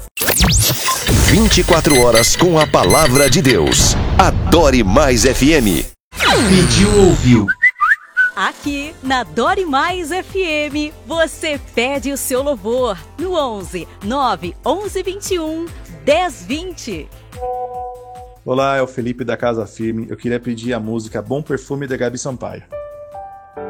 24 horas com a palavra de Deus. Adore Mais FM. Pediu, ouviu. Aqui na Adore Mais FM, você pede o seu louvor no 11 9 11 21 10 20. Olá, é o Felipe da Casa Firme. Eu queria pedir a música Bom Perfume da Gabi Sampaio.